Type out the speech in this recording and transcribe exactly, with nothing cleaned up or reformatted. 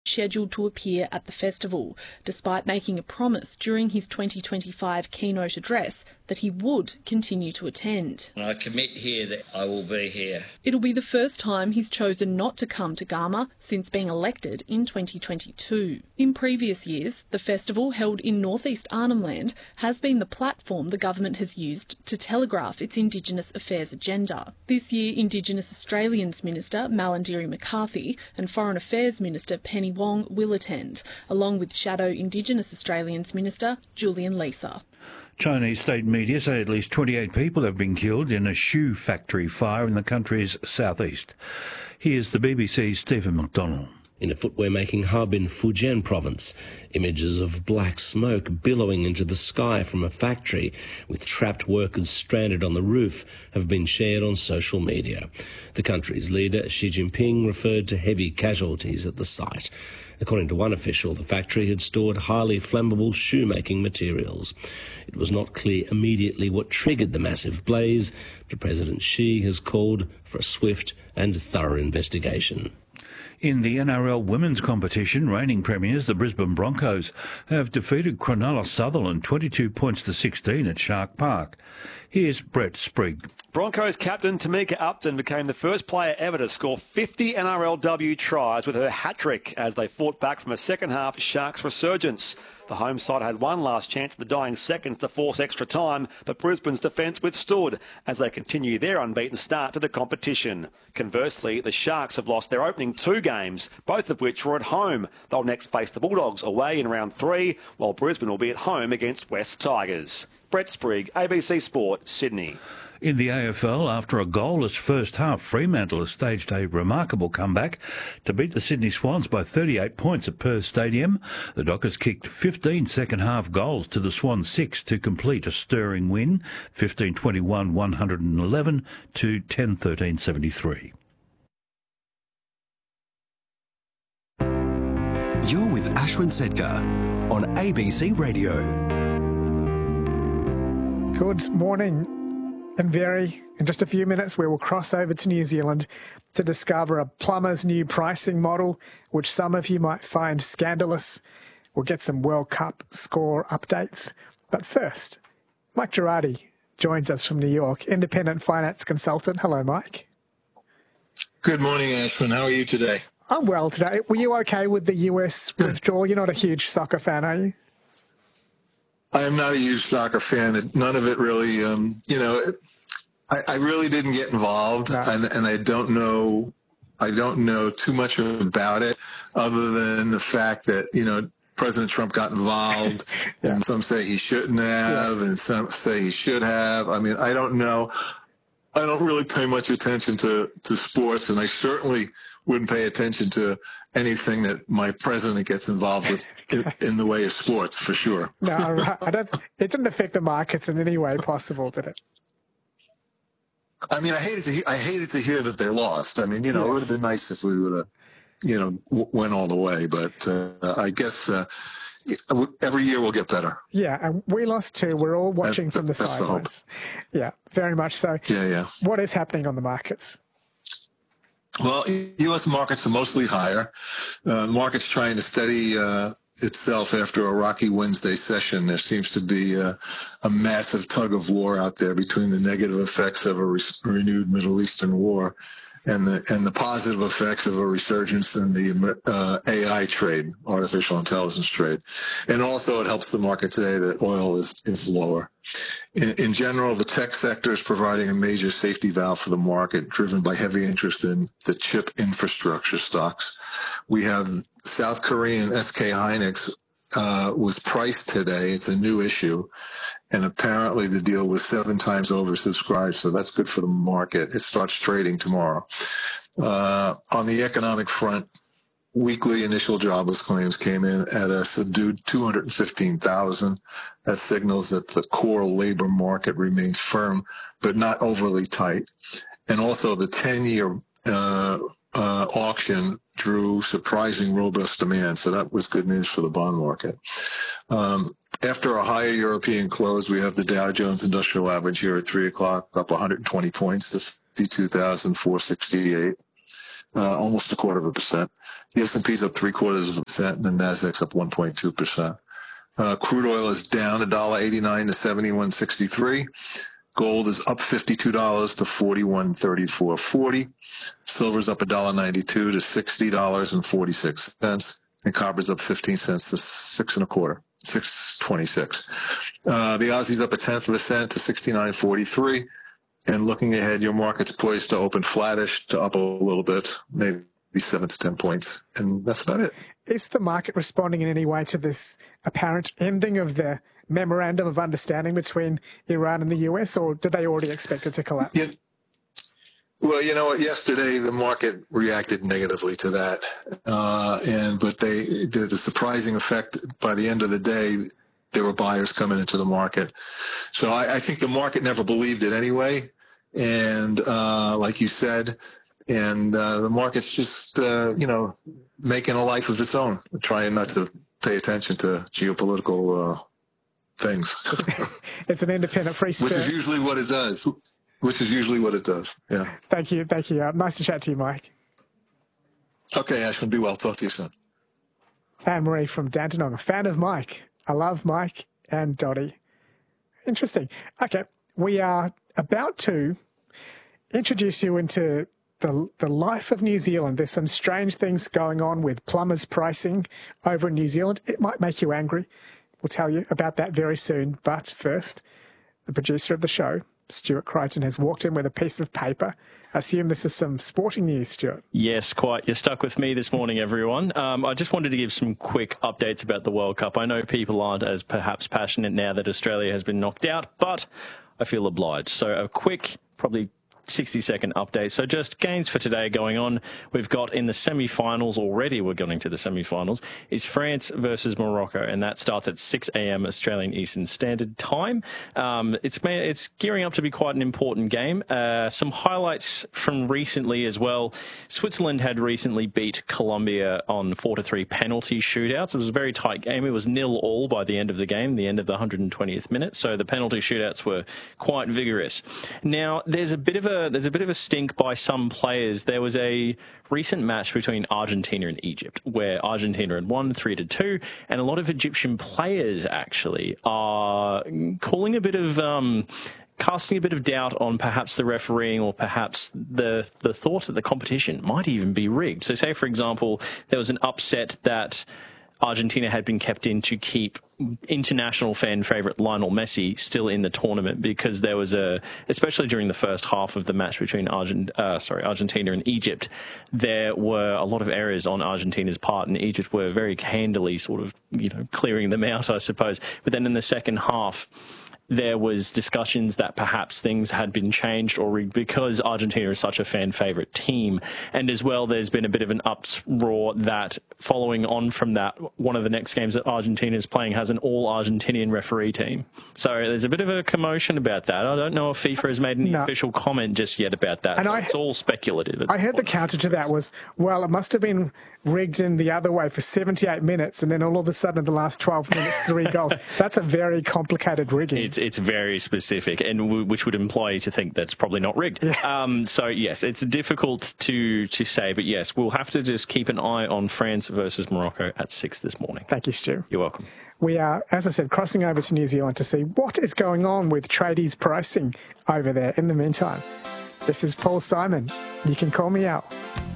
scheduled to appear at the festival, despite making a promise during his twenty twenty-five keynote address that he would continue to attend. I commit here that I will be here. It'll be the first time he's chosen not to come to Garma since being elected in twenty twenty-two. In previous years, the festival held in northeast Arnhem Land has been the platform the government has used to telegraph its Indigenous affairs agenda. This year, Indigenous Australians Minister Malarndirri McCarthy and Foreign Affairs Minister Penny Wong will attend, along with Shadow Indigenous Australians Minister Julian Leeser. Chinese state media say at least twenty-eight people have been killed in a shoe factory fire in the country's southeast. Here's the B B C's Stephen McDonnell. In a footwear-making hub in Fujian province, images of black smoke billowing into the sky from a factory with trapped workers stranded on the roof have been shared on social media. The country's leader, Xi Jinping, referred to heavy casualties at the site. According to one official, the factory had stored highly flammable shoemaking materials. It was not clear immediately what triggered the massive blaze, but President Xi has called for a swift and thorough investigation. In the N R L women's competition, reigning premiers, the Brisbane Broncos, have defeated Cronulla Sutherland twenty-two points to sixteen at Shark Park. Here's Brett Sprigg. Broncos captain Tamika Upton became the first player ever to score fifty N R L W tries with her hat-trick as they fought back from a second-half Sharks resurgence. The home side had one last chance in the dying seconds to force extra time, but Brisbane's defence withstood as they continue their unbeaten start to the competition. Conversely, the Sharks have lost their opening two games, both of which were at home. They'll next face the Bulldogs away in round three, while Brisbane will be at home against West Tigers. Brett Sprigg, A B C Sport, Sydney. In the A F L, after a goalless first half, Fremantle has staged a remarkable comeback to beat the Sydney Swans by thirty-eight points at Perth Stadium. The Dockers kicked fifteen second-half goals to the Swans six to complete a stirring win, fifteen twenty-one one hundred eleven to ten thirteen seventy-three. You're with Ashwin Sedkar on A B C Radio. Good morning. And very, in just a few minutes, we will cross over to New Zealand to discover a plumber's new pricing model, which some of you might find scandalous. We'll get some World Cup score updates. But first, Mike Girardi joins us from New York, independent finance consultant. Hello, Mike. Good morning, Ashwin. How are you today? I'm well today. Were you okay with the U S withdrawal? You're not a huge soccer fan, are you? I am not a huge soccer fan. None of it really, um, you know, it, I, I really didn't get involved, no. and, and I don't know, I don't know too much about it, other than the fact that, you know, President Trump got involved, yeah. and some say he shouldn't have, yes. and some say he should have. I mean, I don't know. I don't really pay much attention to, to sports, and I certainly wouldn't pay attention to anything that my president gets involved with in, in the way of sports, for sure. No, I don't. It didn't affect the markets in any way possible, did it? I mean, I hated to. I hated to hear that they lost. I mean, you know, yes. It would have been nice if we would have, you know, w- went all the way. But uh, I guess uh, every year we'll get better. Yeah, and we lost too. We're all watching that, from the sidelines. Yeah, very much so. Yeah, yeah. What is happening on the markets? Well, U S markets are mostly higher. Uh, the market's trying to steady uh, itself after a rocky Wednesday session. There seems to be a, a massive tug of war out there between the negative effects of a re- renewed Middle Eastern war and the and the positive effects of a resurgence in the uh, A I trade, artificial intelligence trade. And also it helps the market today that oil is, is lower. In, in general, the tech sector is providing a major safety valve for the market, driven by heavy interest in the chip infrastructure stocks. We have South Korean S K Hynix uh, was priced today. It's a new issue. And apparently the deal was seven times oversubscribed, so that's good for the market. It starts trading tomorrow. Uh, on the economic front, weekly initial jobless claims came in at a subdued two hundred fifteen thousand. That signals that the core labor market remains firm, but not overly tight. And also the ten-year uh, uh, auction drew surprising robust demand, so that was good news for the bond market. Um, After a higher European close, we have the Dow Jones Industrial Average here at three o'clock, up one hundred twenty points to fifty-two thousand four hundred sixty-eight. uh, almost a quarter of a percent. The S and P's up three quarters of a percent, and the Nasdaq's up one point two percent. Uh, crude oil is down one dollar eighty-nine to seventy-one sixty-three. Gold is up fifty-two dollars to forty-one thirty-four forty. Silver's up one dollar ninety-two to sixty dollars and forty-six cents. And copper's up fifteen cents to six and a quarter, six twenty-six. Uh, the Aussie's up a tenth of a cent to sixty-nine forty-three. And looking ahead, your market's poised to open flattish to up a little bit, maybe seven to ten points. And that's about it. Is the market responding in any way to this apparent ending of the memorandum of understanding between Iran and the U S, or did they already expect it to collapse? Yeah. Well, you know what? Yesterday, the market reacted negatively to that, uh, and but they the, the surprising effect by the end of the day, there were buyers coming into the market. So I, I think the market never believed it anyway, and uh, like you said, and uh, the market's just uh, you know making a life of its own, trying not to pay attention to geopolitical uh, things. It's an independent free spirit, which is usually what it does. Which is usually what it does, yeah. Thank you, thank you. Uh, nice to chat to you, Mike. Okay, Ashwin, be well. Talk to you soon. Anne-Marie from Dandenong, a fan of Mike. I love Mike and Dottie. Interesting. Okay, we are about to introduce you into the, the life of New Zealand. There's some strange things going on with plumbers pricing over in New Zealand. It might make you angry. We'll tell you about that very soon. But first, the producer of the show, Stuart Crichton, has walked in with a piece of paper. I assume this is some sporting news, Stuart. Yes, quite. You're stuck with me this morning, everyone. Um, I just wanted to give some quick updates about the World Cup. I know people aren't as perhaps passionate now that Australia has been knocked out, but I feel obliged. So a quick, probably sixty second update. So just games for today going on. We've got in the semi-finals already, we're going to the semi-finals, is France versus Morocco, and that starts at six a m Australian Eastern Standard Time. Um, it's it's gearing up to be quite an important game. Uh, some highlights from recently as well. Switzerland had recently beat Colombia on four to three penalty shootouts. It was a very tight game. It was nil all by the end of the game, the end of the one hundred twentieth minute. So the penalty shootouts were quite vigorous. Now, there's a bit of a There's a bit of a stink by some players. There was a recent match between Argentina and Egypt where Argentina had won three to two, and a lot of Egyptian players actually are calling a bit of um, casting a bit of doubt on perhaps the refereeing or perhaps the the thought that the competition might even be rigged. So, say for example, there was an upset that Argentina had been kept in to keep international fan favourite Lionel Messi still in the tournament, because there was a, especially during the first half of the match between Argent, uh, sorry, Argentina and Egypt, there were a lot of errors on Argentina's part, and Egypt were very handily sort of, you know, clearing them out, I suppose. But then in the second half, there was discussions that perhaps things had been changed or rigged because Argentina is such a fan favourite team. And as well, there's been a bit of an uproar that following on from that, one of the next games that Argentina is playing has an all-Argentinian referee team. So there's a bit of a commotion about that. I don't know if FIFA has made any no. official comment just yet about that. And so I, it's all speculative. I heard the counter to that was, well, it must have been rigged in the other way for seventy-eight minutes, and then all of a sudden in the last twelve minutes, three goals. That's a very complicated rigging. It's it's very specific, and w which would imply you to think that's probably not rigged. Yeah. Um, so yes, it's difficult to to say, but yes, we'll have to just keep an eye on France versus Morocco at six this morning. Thank you, Stu. You're welcome. We are, as I said, crossing over to New Zealand to see what is going on with tradies pricing over there. In the meantime, this is Paul Simon. You can call me out.